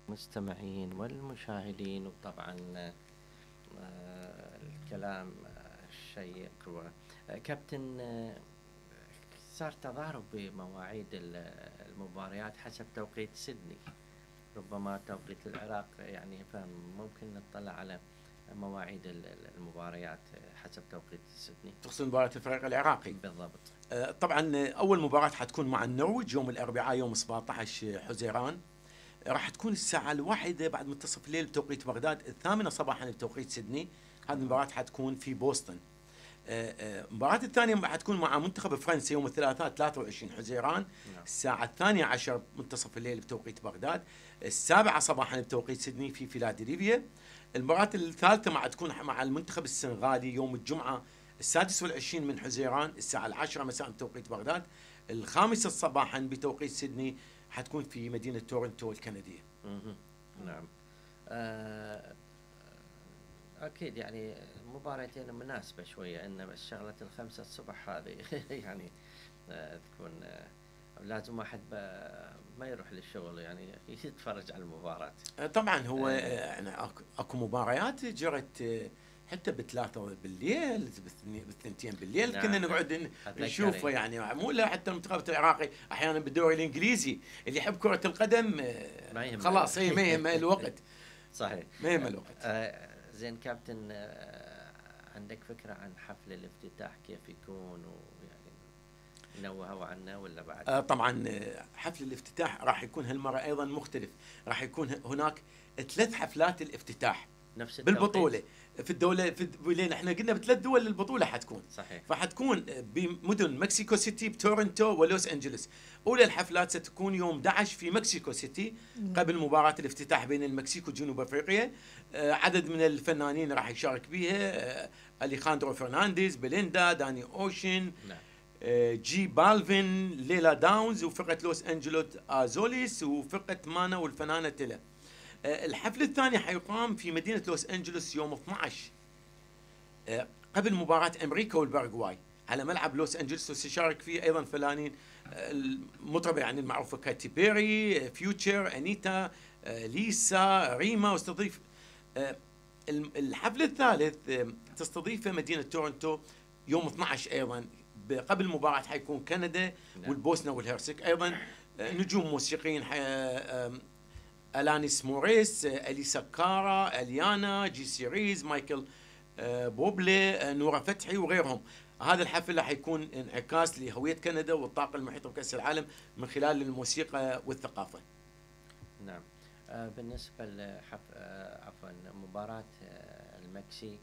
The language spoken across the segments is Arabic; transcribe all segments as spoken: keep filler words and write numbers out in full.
المستمعين والمشاهدين، وطبعا آه، الكلام آه، الشيق و آه، كابتن، آه، صار تضارب بمواعيد ال- المباريات حسب توقيت سيدني، ربما توقيت العراق، يعني فممكن نطلع على مواعيد ال- ال- المباريات حسب توقيت سيدني. تقصد مباراة الفريق العراقي؟ بالضبط. آه، طبعا آه، أول مباراة حتكون مع النرويج يوم الأربعاء يوم سبعة عشر حزيران. راح تكون الساعة الواحدة بعد منتصف الليل بتوقيت بغداد، الثامنة صباحا بتوقيت سيدني. هذه المباراة حتكون في بوسطن. آه، آه، المباراة الثانية حتكون مع منتخب فرنسا يوم الثلاثاء ثلاثة وعشرين حزيران، نعم. الساعة الثانية عشر منتصف الليل بتوقيت بغداد، السابعة صباحا بتوقيت سيدني في فيلادلفيا. المباراة الثالثة مع تكون مع المنتخب السنغالي يوم الجمعة السادس والعشرين من حزيران الساعة العاشرة مساء بتوقيت بغداد، الخامسة صباحا بتوقيت سيدني حتكون في مدينة تورنتو الكندية. مهم. نعم. آه، أكيد يعني مباراتين مناسبة شوية، إن بس شغلة الخمسة الصبح هذه يعني آه، تكون آه، لازم واحد ب- ما يروح للشغل، يعني يتفرج على المباراة. آه، طبعا هو آه. آه، يعني أك- اكو مباريات جرت آه، حتى بثلاثة بالليل بالثني- بالثنتين بالليل. نعم. كنا نقعد ن- أتذكر نشوفه، إيه. يعني مو لا حتى المنتخب العراقي احيانا بالدوري الانجليزي اللي يحب كرة القدم آه، ما يهمه. خلاص هي ما يهمه الوقت. صحيح. ما يهمه الوقت. آه، زين كابتن، آه، عندك فكرة عن حفل الافتتاح كيف يكون، ويعني نوهوا عنه ولا بعد؟ آه، طبعا آه، حفل الافتتاح راح يكون هالمرة ايضا مختلف. راح يكون هناك ثلاث حفلات الافتتاح نفس التوقيت؟ بالبطولة في الدولة في الد- احنا قلنا بثلاث دول البطولة حتكون. صحيح. فحتكون بمدن مكسيكو سيتي بتورنتو ولوس انجلوس. اولى الحفلات ستكون يوم أحد عشر في مكسيكو سيتي قبل مباراة الافتتاح بين المكسيك وجنوب افريقيا. آه، عدد من الفنانين راح يشارك بها، آه، اليخاندرو فرنانديز، بيليندا، داني اوشن، نعم. آه، جي بالفين، ليلا داونز، وفرقة لوس انجلوس ازوليس، وفرقة مانا والفنانة تيلا. آه، الحفل الثاني حيقام في مدينة لوس أنجلوس يوم اثني عشر آه، قبل مباراة أمريكا والباراغواي على ملعب لوس أنجلوس، وسيشارك فيه أيضا فنانين آه، المطربة يعني المعروفة كاتي بيري، آه، فيوتشر، أنيتا، آه، ليسا، ريما، واستضيف آه، الم- الحفل الثالث آه، تستضيفه مدينة تورنتو يوم اثني عشر أيضا. ب- قبل المباراة حيكون كندا نعم. والبوسنة والهرسك أيضا. آه، نجوم موسيقيين حي- آه، الانيس موريس، آه، اليسا كارا، اليانا، جي سيريز، مايكل آه، بوبلي، آه، نورا فتحي وغيرهم. هذا الحفل راح يكون انعكاس لهوية كندا والطاقة المحيطة بكأس العالم من خلال الموسيقى والثقافة. نعم. آه، بالنسبة لحف... آه، عفوا مباراة آه، المكسيك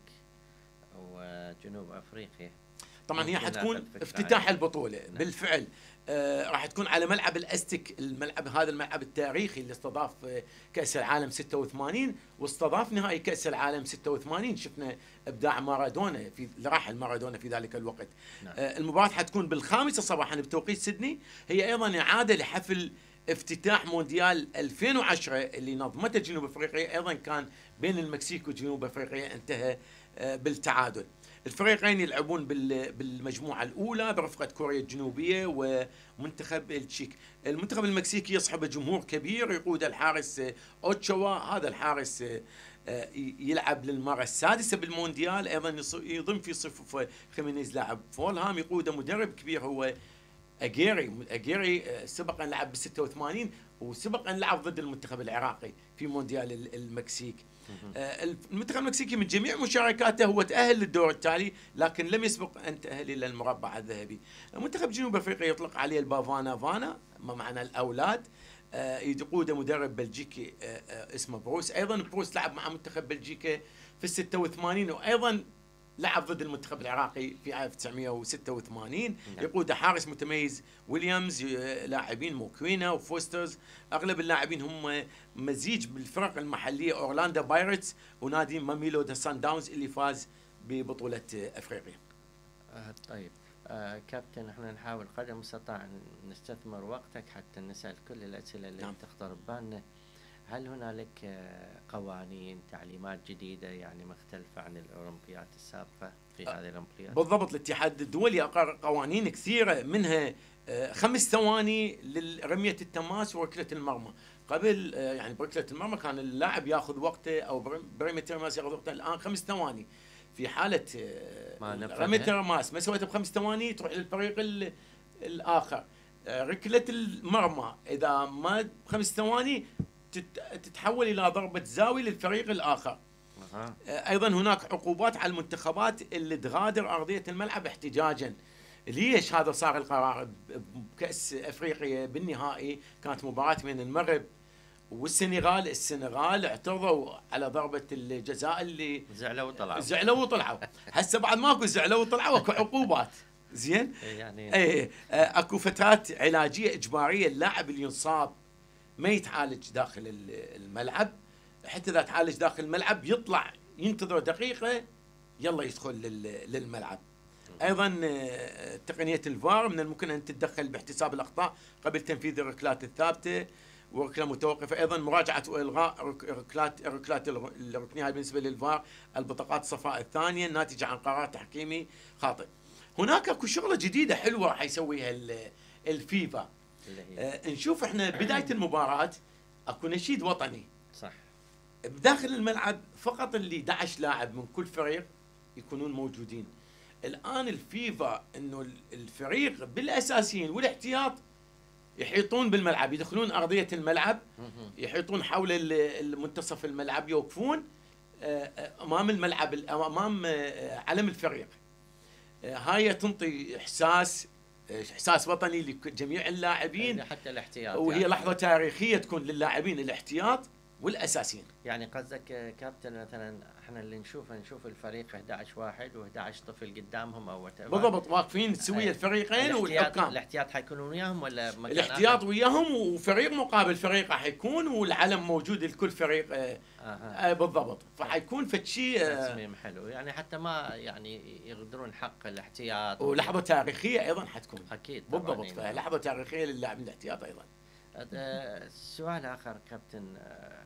وجنوب أفريقيا، طبعا هي ممكن حتكون ناخذ فكرة افتتاح عنها؟ البطولة. نعم. بالفعل آه راح تكون على ملعب الاستك، الملعب هذا الملعب التاريخي اللي استضاف آه، كأس العالم ستة وثمانين واستضاف نهائي كأس العالم ستة وثمانين. شفنا ابداع مارادونا في اللي راح مارادونا في ذلك الوقت. نعم. آه المباراة حتكون بالخامسة صباحا بتوقيت سيدني. هي ايضا اعادة لحفل افتتاح مونديال ألفين وعشرة اللي نظمته جنوب افريقيا، ايضا كان بين المكسيك وجنوب افريقيا، انتهى آه، بالتعادل. الفريقين يلعبون بال- بالمجموعة الأولى برفقة كوريا الجنوبية ومنتخب التشيك. المنتخب المكسيكي يصحب جمهور كبير يقود الحارس آه، أوتشوا. هذا الحارس آه، آه، يلعب للمرة السادسة بالمونديال، أيضا يص- يضم في صفوف خيمينيز لاعب فولهام، يقوده مدرب كبير هو اجيري. اجيري آه، سبق ان لعب ب ستة وثمانين وسبق ان لعب ضد المنتخب العراقي في مونديال ال- المكسيك. آه، المنتخب المكسيكي من جميع مشاركاته هو تأهل للدور التالي، لكن لم يسبق ان تأهل الى المربع الذهبي. منتخب جنوب افريقيا يطلق عليه البافانا فانا، ما معنى الاولاد. آه، يقوده مدرب بلجيكي آه، آه، اسمه بروس. ايضا بروس لعب مع منتخب بلجيكا في ال ستة وثمانين، وايضا لعب ضد المنتخب العراقي في ألف وتسعمئة وستة وثمانين. نعم. يقود حارس متميز ويليامز، ي- لاعبين موكوينا وفوسترز. اغلب اللاعبين هم مزيج بالفرق المحليه اورلاندو بايرتس ونادي ماميلو دا سان داونز اللي فاز ببطوله افريقيا. آه، طيب. آه، كابتن، احنا نحاول قدر المستطاع أن نستثمر وقتك حتى نسأل كل الأسئلة اللي نعم. تخطر ببالنا. هل هنالك آه، قوانين، تعليمات جديدة يعني مختلفة عن الأولمبياد السابقة في أه، هذه الأولمبياد؟ بالضبط. الاتحاد الدولي اقر قوانين كثيره، منها آه، خمس ثواني لرميه التماس وركله المرمى. قبل آه، يعني بركله المرمى كان اللاعب ياخذ وقته او برمي الترماس ياخذ وقته، الان خمس ثواني. في حاله آه، ما نفذها. رمي الترماس ما سويته بخمس ثواني تروح للفريق ال- الاخر. آه، ركله المرمى اذا ما بخمس ثواني تت- تتحول الى ضربه زاويه للفريق الاخر. أها. آه، ايضا هناك عقوبات على المنتخبات اللي تغادر ارضيه الملعب احتجاجا. ليش هذا صار القرار؟ بكاس افريقيا بالنهائي كانت مباراه بين المغرب والسنغال، السنغال اعترضوا على ضربه الجزاء اللي زعلوا وطلعوا. زعلوا وطلعوا. هسه بعد ماكو زعلوا وطلعوا، اكو عقوبات. زين؟ يعني ايه آه، اكو فترات علاجيه اجباريه، اللاعب اللي ينصاب ما يتعالج داخل ال- الملعب، حتى اذا تعالج داخل الملعب يطلع ينتظر دقيقه يلا يدخل لل- للملعب. ايضا آه، تقنيه الفار من الممكن ان تتدخل باحتساب الاخطاء قبل تنفيذ الركلات الثابته وركله متوقفه. ايضا مراجعه والغاء رك- ركلات الركلات الر- الركنيه هاي بالنسبه للفار، البطاقات الصفراء الثانيه الناتجه عن قرار تحكيمي خاطئ. هناك اكو شغله جديده حلوه راح يسويها ال- الفيفا. اللي هي آه، نشوف احنا بدايه المباراه اكو نشيد وطني صح. بداخل الملعب، فقط اللي احد عشر لاعب من كل فريق يكونون موجودين. الان الفيفا انه ال- الفريق بالاساسيين والاحتياط يحيطون بالملعب، يدخلون ارضيه الملعب، مهم. يحيطون حول ال- المنتصف الملعب، يوقفون آه، آه، امام الملعب ال- امام آه، علم الفريق. آه، هاي تنطي احساس آه، احساس وطني لجميع اللاعبين، حتى الاحتياط وهي يعني. لحظه تاريخيه تكون للاعبين الاحتياط والاساسيين. يعني قصدك آه، كابتن مثلا احنا اللي نشوفه نشوف الفريق احد عشر واحد و11 طفل قدامهم او whatever. بالضبط، واقفين سويه أي. الفريقين الاحتياط والحكام. الاحتياط حيكونون وياهم ولا مكان الاحتياط آخر؟ وياهم، وفريق مقابل فريق راح يكون، والعلم موجود لكل فريق. آه اها. آه بالضبط، فحيكون فد شيء آه تصميم حلو يعني حتى ما يعني يقدرون حق الاحتياط. ولحظه تاريخيه ايضا حتكون. اكيد طبعاً بالضبط، يعني. فلحظه تاريخيه للاعبين الاحتياط ايضا. آه، سؤال اخر كابتن، آه،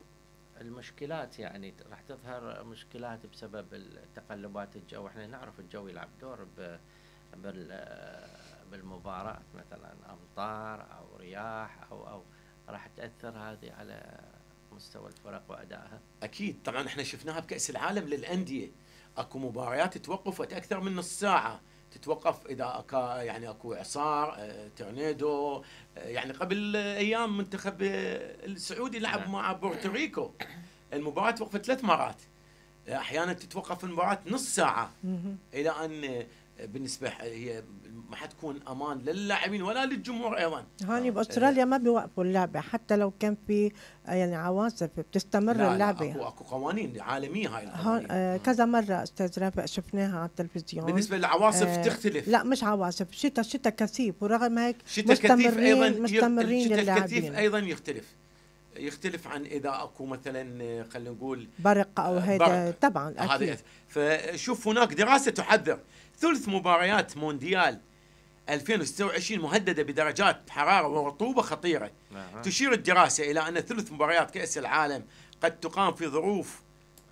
المشكلات يعني راح تظهر مشكلات بسبب تقلبات الجو، احنا نعرف الجو يلعب دور ب- بال آه، بالمباراة، مثلا امطار او رياح او او راح تاثر هذه على مستوى الفرق وادائها. اكيد طبعا احنا شفناها بكاس العالم للانديه، اكو مباريات توقفت اكثر من نص ساعه، تتوقف اذا أكا يعني اكو اعصار آه، تورنيدو. آه، يعني قبل آه، ايام منتخب آه، السعودي لعب نعم. مع بورتوريكو، المباراه توقفت ثلاث مرات. آه، احيانا تتوقف المباراه نص ساعه، مهم. الى ان آه، بالنسبه هي ما حتكون امان للاعبين ولا للجمهور ايضا. هاني باستراليا ما بيوقفوا اللعبه حتى لو كان في آه، يعني عواصف بتستمر لا لا، اللعبه. اكو اكو قوانين عالميه هاي هون القوانين. آه، كذا مره استاذ رافق شفناها على التلفزيون. بالنسبه للعواصف آه، تختلف. لا مش عواصف، شتاء شتاء كثيف، ورغم هيك شتاء كثيف ايضا مستمرين مستمرين الشتاء الكثيف اللاعبين. ايضا يختلف يختلف عن اذا اكو مثلا آه، خلينا نقول برق او آه، هيدا برق. طبعا هذا. اكيد. فشوف هناك دراسه تحذر ثلث مباريات مونديال ألفين وستة وعشرين مهدده بدرجات حراره ورطوبه خطيره. أها. تشير الدراسه الى ان ثلث مباريات كاس العالم قد تقام في ظروف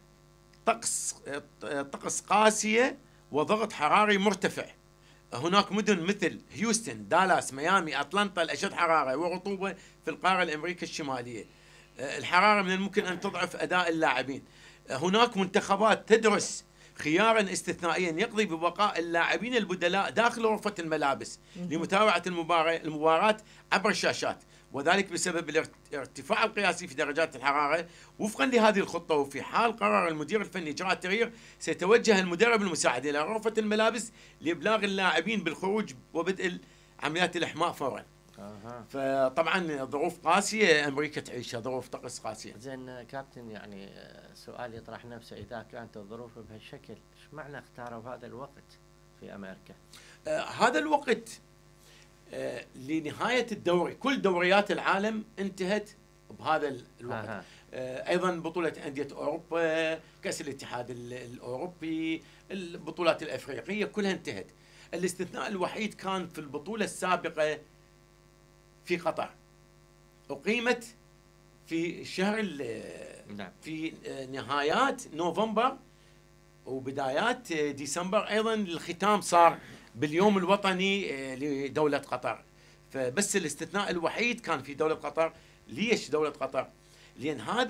طقس آه، طقس قاسيه وضغط حراري مرتفع. هناك مدن مثل هيوستن، دالاس، ميامي، أطلانتا الأشد حرارة ورطوبة في القارة الأمريكية الشمالية. آه، الحرارة من الممكن أن تضعف أداء اللاعبين. آه، هناك منتخبات تدرس خيارا استثنائيا يقضي ببقاء اللاعبين البدلاء داخل غرفة الملابس لمتابعة المباراة المباراة عبر الشاشات، وذلك بسبب الارت- الارتفاع القياسي في درجات الحرارة. وفقا لهذه الخطة وفي حال قرر المدير الفني إجراء التغيير، سيتوجه المدرب المساعد إلى غرفة الملابس لإبلاغ اللاعبين بالخروج وبدء عمليات الإحماء فورا. اها. فطبعا ظروف قاسية أمريكا تعيشها، ظروف طقس قاسية. زين آه، كابتن، يعني آه، سؤال يطرح نفسه، اذا كانت الظروف بهالشكل ايش معنى اختاروا هذا الوقت في امريكا؟ آه هذا الوقت آه لنهاية الدوري، كل دوريات العالم انتهت بهذا ال- الوقت. أها. آه أيضا بطولة أندية أوروبا، كأس الاتحاد ال- الأوروبي، البطولات الأفريقية كلها انتهت. الاستثناء الوحيد كان في البطولة السابقة في قطر، أقيمت في شهر ال- نعم. في آه، نهايات نوفمبر وبدايات آه، ديسمبر. ايضا الختام صار باليوم الوطني آه، لدولة قطر. فبس الاستثناء الوحيد كان في دولة قطر ليش دوله قطر؟ لان هذه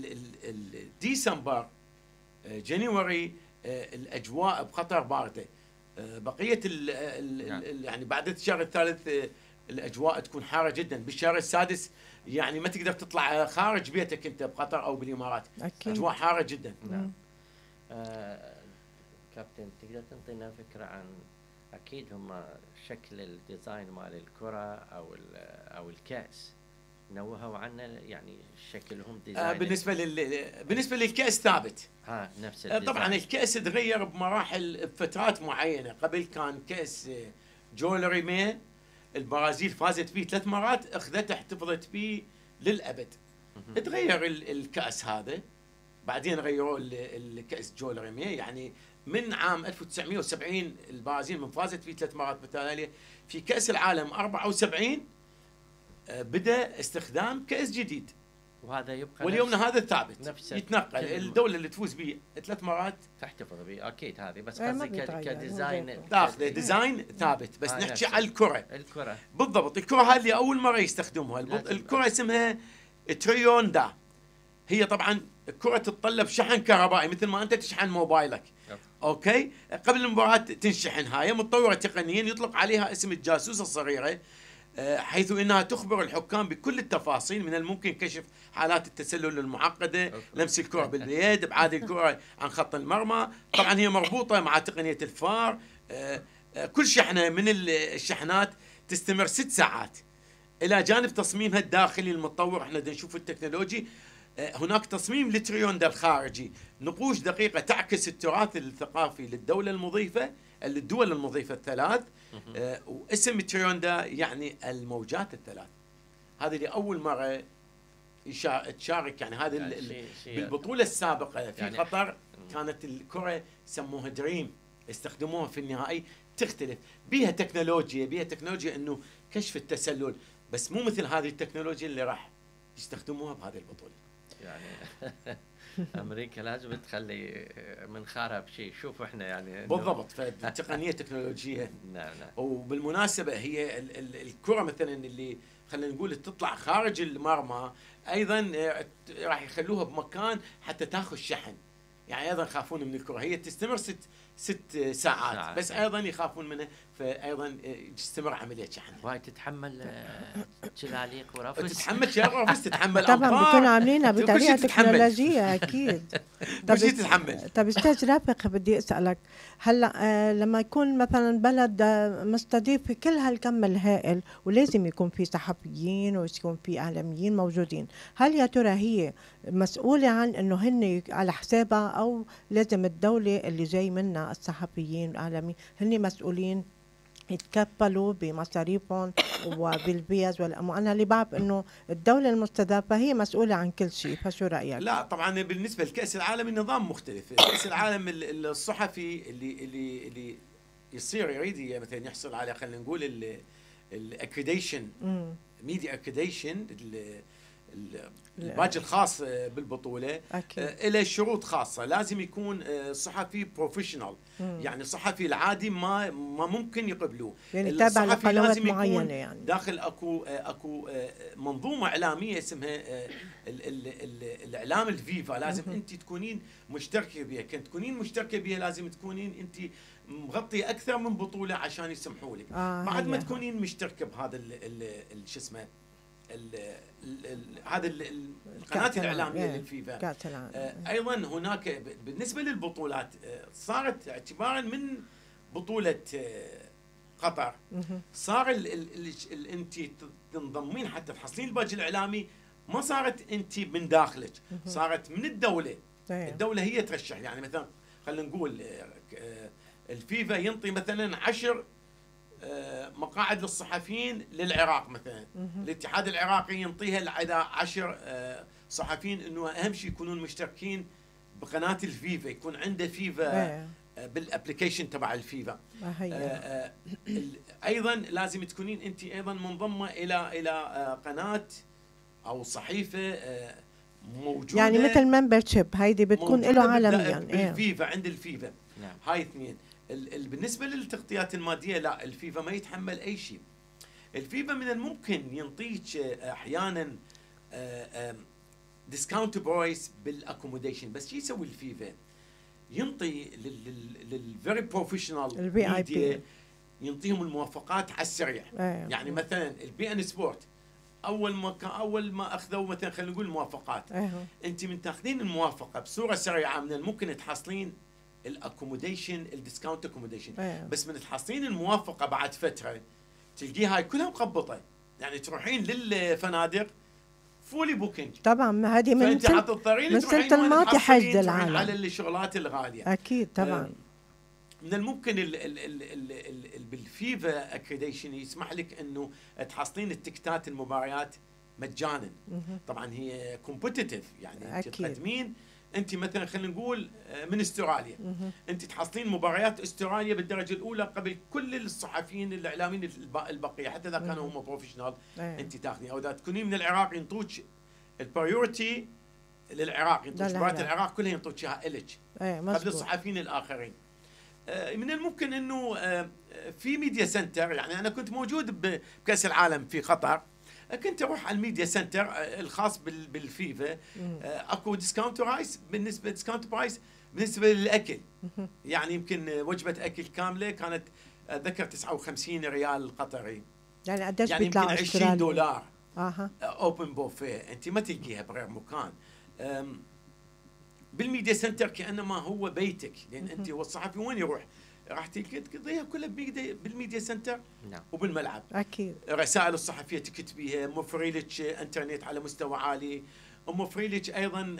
ديسمبر جانيوري الاجواء بقطر بارده، بقيه ال ال يعني بعد الشهر الثالث الاجواء تكون حاره جدا، بالشهر السادس يعني ما تقدر تطلع خارج بيتك انت بقطر او بالامارات. أكيد. اجواء حاره جدا. نعم. آه كابتن تقدر تنطينا فكره عن اكيد هم شكل الديزاين مال الكره او او الكاس نوهوا عنه، يعني شكلهم ديزاين آه بالنسبه لل بالنسبه للكاس ثابت. ها نفس الديزاين. طبعا الكاس تغير بمراحل بفترات معينه، قبل كان كاس جولري مي البرازيل فازت فيه ثلاث مرات، اخذته احتفظت فيه للابد. تغير الكاس هذا، بعدين غيروا الكاس جولري مي، يعني من عام ألف وتسعمئة وسبعين البرازيل من فازت فيه ثلاث مرات متتاليه. في كاس العالم أربعة وسبعين بدا استخدام كاس جديد، وهذا يبقى واليومنا هذا ثابت يتنقل. كلمة. الدوله اللي تفوز به ثلاث مرات تحتفظ به اكيد هذه، بس ما قصدي بيتغير، كديزاين تاخذه ديزاين ثابت. بس آه نحكي نفسه. على الكره الكره بالضبط. الكره هذه اللي اول مره يستخدموها البط... لازم. الكره اسمها تريوندا. هي طبعا الكره تتطلب شحن كهربائي مثل ما انت تشحن موبايلك. أوكي. اوكي، قبل المباراه تنشحن. هاي متطوره تقنيا، يطلق عليها اسم الجاسوسه الصغيره، حيث انها تخبر الحكام بكل التفاصيل. من الممكن كشف حالات التسلل المعقده، أوكي. لمس الكره باليد، ابعاد الكره عن خط المرمى. طبعا هي مربوطه مع تقنيه الفار. كل شحنه من الشحنات تستمر ست ساعات، الى جانب تصميمها الداخلي المتطور. احنا بدنا نشوف التكنولوجي. هناك تصميم لتريوندا الخارجي، نقوش دقيقه تعكس التراث الثقافي للدوله المضيفه، الدول المضيفه الثلاث. آه واسم تريوندا يعني الموجات الثلاث. هذه لأول مرة تشارك يعني هذه يعني ال- شي شي بالبطولة السابقة في يعني قطر كانت الكرة سموها دريم، استخدموها في النهائي. تختلف بيها تكنولوجيا، بيها تكنولوجيا انه كشف التسلل، بس مو مثل هذه التكنولوجيا اللي راح يستخدموها بهذه البطولة. يعني امريكا لازم تخلي منخارها بشيء. شوفوا احنا يعني بالضبط، فالتقنية تكنولوجية. نعم نعم. وبالمناسبة هي ال- ال- الكرة مثلا اللي خلينا نقول تطلع خارج المرمى ايضا راح يخلوها بمكان حتى تاخذ شحن. يعني ايضا يخافون من الكرة، هي تستمر ست ست ساعات, ساعات بس ايضا يخافون منها، فايضا تستمر عملية شحن. وهي تتحمل شلاليق ورفس. تتحمل شلاليق ورفس، تتحمل طبعا أمطار. بيكونوا عاملينها كل بطريقه شيء تتحمل. تكنولوجيه اكيد. كل شيء تتحمل. طب استاذ رافق بدي اسالك هلا آه لما يكون مثلا بلد آه مستضيف في كل هالكم الهائل ولازم يكون في صحفيين ويكون في اعلاميين موجودين، هل يا ترى هي مسؤوله عن انه هن على حسابها، او لازم الدوله اللي جاي منها الصحفيين والاعلاميين هن مسؤولين يتكفلوا بمصاريفهم وبالفيز والأموال؟ أنا اللي بعرف إنه الدولة المستضافة هي مسؤولة عن كل شيء، فشو رأيك؟ لا طبعا بالنسبة لكأس العالم النظام مختلف. كأس العالم الصحفي اللي اللي اللي يصير يريد مثلا يحصل على خلينا نقول الاكريديشن، ميديا اكريديشن، الباج الخاص بالبطولة، له شروط خاصة. لازم يكون صحفي بروفيشنال، يعني الصحفي العادي ما ما ممكن يقبلوه. يعني تابع لقنوات معينة، يعني داخل اكو اكو منظومة إعلامية اسمها ال ال ال الإعلام الفيفا. لازم انت تكونين مشتركة بها، كنت تكونين مشتركة بها لازم تكونين انت مغطية أكثر من بطولة عشان يسمحوا لك. آه بعد ما تكونين مشتركة بهذا شو اسمه هذا القناه الاعلاميه للفيفا. ايضا هناك بالنسبه للبطولات صارت اعتبارا من بطوله قطر، صار انت تنضمين حتى تحصلين الباج الاعلامي، ما صارت انت من داخلك، صارت من الدوله. الدوله هي ترشح. يعني مثلا خلينا نقول الفيفا ينطي مثلا عشر مقاعد للصحفيين للعراق مثلا، الاتحاد العراقي ينطيها إلى عشر صحفيين، انه اهم شيء يكونون مشتركين بقناه الفيفا، يكون عنده فيفا بالابلكيشن تبع الفيفا. ايضا لازم تكونين انت ايضا منضمه الى الى قناه او صحيفه موجوده، يعني مثل ممبرشيب هيدي بتكون له عالميا بالفيفا عند الفيفا. نعم. هاي اثنين. بالنسبة للتغطيات المادية لا، الفيفا ما يتحمل أي شيء. الفيفا من الممكن ينطيك أحيانا ديسكاونت برايس بالاكوموديشن. بس شو يسوي الفيفا؟ ينطي للفيري بروفيشنال الفي اي بي ينطيهم الموافقات على السريع. أيه. يعني مثلا البي ان سبورت اول ما كان اول ما اخذوا مثلا خلينا نقول موافقات، أيه. انت من تاخذين الموافقه بصوره سريعه من الممكن تحصلين الاكوموديشن الديسكاونت اكوموديشن، أيه. بس من تحصلين الموافقه بعد فتره تلقيها هاي كلها مقبطه، يعني تروحين للفنادق فولي بوكينج. طبعا هذه من فانت حتضطرين من تروحين سنة الماضي حجز تروحين العالم على الشغلات الغاليه. اكيد طبعا. من الممكن ال ال ال ال ال ال بالفيفا اكريديشن يسمح لك انه تحصلين التكتات المباريات مجانا. طبعا هي كومبتيتيف، يعني انت تقدمين انت مثلا خلينا نقول من استراليا، انت تحصلين مباريات استراليا بالدرجه الاولى قبل كل الصحفيين الاعلاميين البقيه حتى اذا كانوا هم بروفيشنال. انت تاخذين، او اذا تكونين من العراق ينطوك البريورتي للعراق، ينطوك مباريات العراق كلها ينطوك اياها الك قبل الصحفيين الاخرين. من الممكن انه في ميديا سنتر، يعني انا كنت موجود بكاس العالم في قطر، كنت اروح على الميديا سنتر الخاص بالفيفا، اكو ديسكاونت برايس بالنسبه ديسكاونت برايس بالنسبه للاكل. يعني يمكن وجبه اكل كامله كانت اتذكر تسعة وخمسين ريال قطري، يعني قديش يعني بيطلع يمكن عشرين دولار. اها اوبن بوفيه انت ما تلقيها بغير مكان. بالميديا سنتر كانما هو بيتك، لان انت والصحفي وين يروح؟ راح تقضيها كلها بالميديا سنتر. نعم. وبالملعب اكيد رسائل الصحفيه تكتبيها، موفري لك انترنت على مستوى عالي، وموفري لك ايضا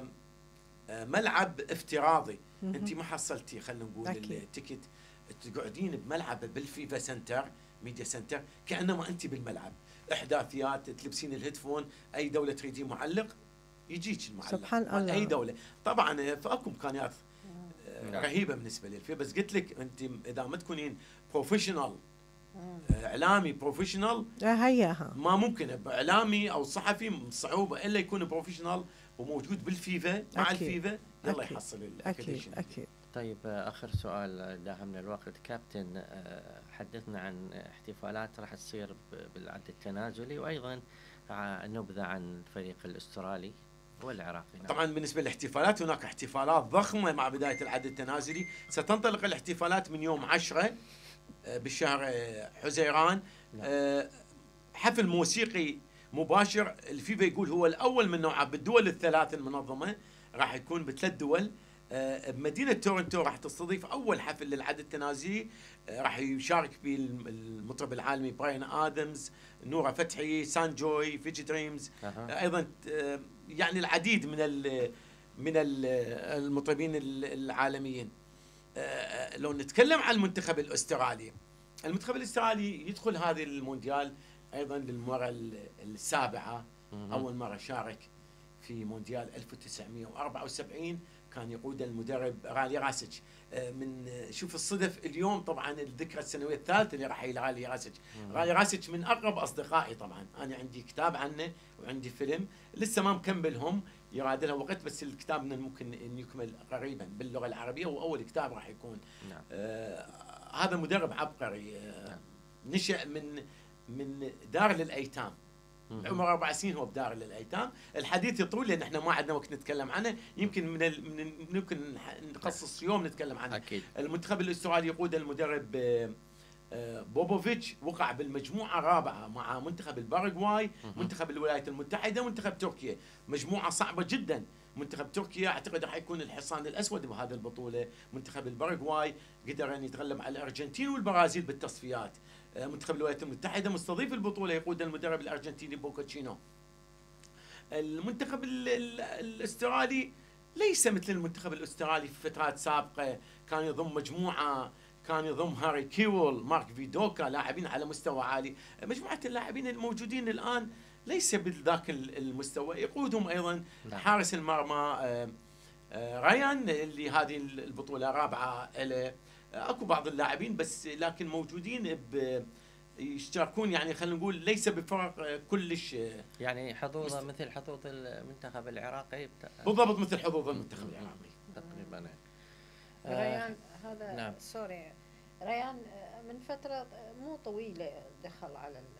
ملعب افتراضي. انت ما حصلتي خلينا نقول التيكت، تقعدين بملعب بالفيفا سنتر ميديا سنتر كانما انت بالملعب، احداثيات، تلبسين الهيدفون، اي دوله تريدين معلق يجيك المعلق سبحان الله. اي دوله. طبعا فاكو امكانيات رهيبه بالنسبه للفيفا، بس قلت لك انت اذا ما تكونين بروفيشنال اعلامي بروفيشنال هياها ما ممكن اعلامي او صحفي صعوبه الا يكون بروفيشنال وموجود بالفيفا مع أكيد. الفيفا يلا أكيد. يحصل اكيد اكيد. طيب اخر سؤال داهمنا الوقت كابتن، حدثنا عن احتفالات راح تصير بالعد التنازلي، وايضا نبذه عن الفريق الاسترالي والعراقي. طبعا بالنسبه للاحتفالات هناك احتفالات ضخمه مع بدايه العد التنازلي، ستنطلق الاحتفالات من يوم عشرة بالشهر حزيران. حفل موسيقي مباشر الفيفا يقول هو الاول من نوعه بالدول الثلاث المنظمه، راح يكون بثلاث دول. بمدينه تورنتو راح تستضيف اول حفل للعد التنازلي، راح يشارك فيه المطرب العالمي براين ادمز، نورا فتحي، سان جوي، فيجي دريمز، أه. ايضا يعني العديد من ال من ال المطربين العالميين. لو نتكلم عن المنتخب الاسترالي، المنتخب الاسترالي يدخل هذه المونديال ايضا للمره السابعه. اول مره شارك في مونديال ألف وتسعمئة وأربعة وسبعين كان يقود المدرب رالي راسيتش. من شوف الصدف اليوم طبعا الذكرى السنويه الثالثه اللي راح رالي راسيتش. رالي راسيتش من اقرب اصدقائي، طبعا انا عندي كتاب عنه وعندي فيلم لسه ما مكملهم، يراد له وقت، بس الكتاب من الممكن ان يكمل قريبا باللغه العربيه، واول كتاب راح يكون. نعم. آه هذا مدرب عبقري، آه نعم. نشأ من من دار للايتام، عمره اربع سنين هو بدار للايتام. الحديث يطول لان احنا ما عندنا وقت نتكلم عنه، يمكن من ال... من ممكن نخصص يوم نتكلم عنه. أكيد. المنتخب الاسترالي يقود المدرب بوبوفيتش، وقع بالمجموعه الرابعه مع منتخب الباراغواي، منتخب الولايات المتحده، منتخب تركيا، مجموعه صعبه جدا. منتخب تركيا اعتقد راح يكون الحصان الاسود بهذه البطوله، منتخب الباراغواي قدر ان يتغلب على الارجنتين والبرازيل بالتصفيات، منتخب الولايات المتحده مستضيف البطوله يقود المدرب الارجنتيني بوكاتشينو. المنتخب الاسترالي ليس مثل المنتخب الاسترالي في فترات سابقه، كان يضم مجموعه، كان يضم هاري كيول، مارك فيدوكا، لاعبين على مستوى عالي. مجموعه اللاعبين الموجودين الان ليس بذاك المستوى، يقودهم ايضا حارس المرمى ريان اللي هذه البطوله الرابعه له. اكو بعض اللاعبين بس لكن موجودين ب يشتركون، يعني خلينا نقول ليس بفرق كلش، يعني حظوظه مثل حظوظ المنتخب العراقي. بالضبط مثل حظوظ المنتخب العراقي تقريبا. ريان هذا نعم. سوري، ريان من فتره مو طويله دخل على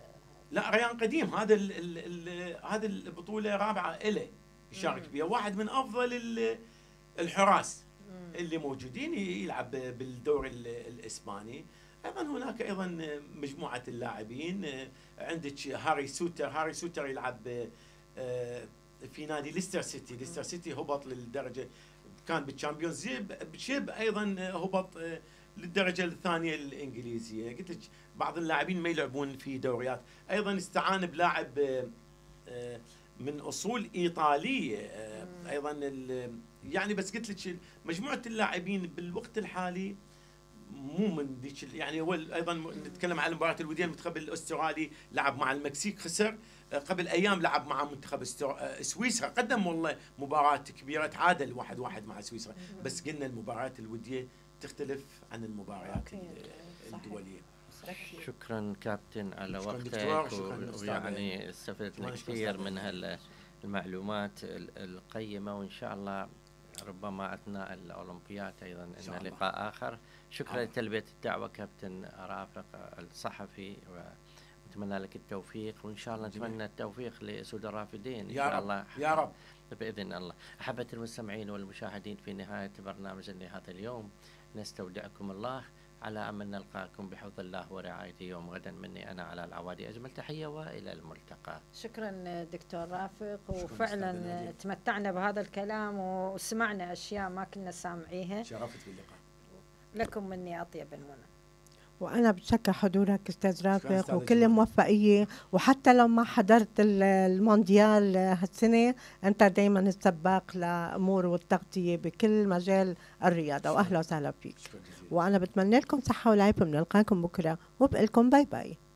لا ريان قديم، هذا ال ال ال هذه البطوله رابعه له يشارك فيها، واحد من افضل ال- الحراس اللي موجودين يلعب بالدوري ال- الاسباني. ايضا هناك ايضا مجموعه اللاعبين، عندك هاري سوتر، هاري سوتر يلعب آه، في نادي ليستر سيتي، ليستر سيتي هبط للدرجه، كان بالشامبيونز شيب ايضا هبط آه، للدرجه الثانيه الانجليزيه. قلت لك بعض اللاعبين ما يلعبون في دوريات. ايضا استعان بلاعب آه، آه، من اصول ايطاليه آه، ايضا ال- يعني بس قلت لك مجموعه اللاعبين بالوقت الحالي مو من ذيك ال- يعني هو ايضا نتكلم عن المباراه الوديه، المنتخب الاسترالي لعب مع المكسيك خسر، آه، قبل ايام لعب مع منتخب استر- آه، سويسرا، قدم والله مباراه كبيره، تعادل واحد واحد مع سويسرا، بس قلنا المباريات الوديه تختلف عن المباريات أكيد. ال- صحيح. الدوليه. أكيد. شكرا كابتن على شكراً وقتك، دكتور، شكراً و- أستاذ. ويعني استفدنا الله يشكر كثير أستاذ. من هالمعلومات القيمة، وإن شاء الله ربما أثناء الأولمبياد أيضا إن شاء لنا الله. لقاء آخر. شكرا الله. لتلبية الدعوة كابتن رافق الصحفي، ونتمنى لك التوفيق، وإن شاء الله جميل. نتمنى التوفيق لأسود الرافدين إن يا شاء رب الله يا رب. بإذن الله. أحبة المستمعين والمشاهدين، في نهاية برنامج لهذا اليوم نستودعكم الله على أمل نلقاكم بحفظ الله ورعايته يوم غدا. مني أنا على العوادي أجمل تحية، وإلى الملتقى. شكرا دكتور رافق، أستاذ وفعلا نادية. تمتعنا بهذا الكلام وسمعنا أشياء ما كنا سامعيها. شرفت باللقاء. لكم مني أطيب المنى. وأنا بتشكر حضورك أستاذ شكراً رافق، أستاذة وكل جمال. موفقية. وحتى لو ما حضرت ال- المونديال هالسنة، أنت دايما السباق لأمور والتغطية بكل مجال الرياضة، وأهلا وسهلا فيك. شكرا جزيلا. وأنا بتمنى لكم صحة والعافية، بنلقاكم بكرة وبقلكم باي باي.